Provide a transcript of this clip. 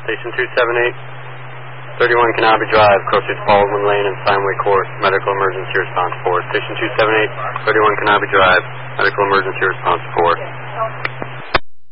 Station 278, 31 Canobie Drive, Crossroads Baldwin Lane and Steinway Court, medical emergency response 4. Station 278, 31 Canobie Drive, medical emergency response 4.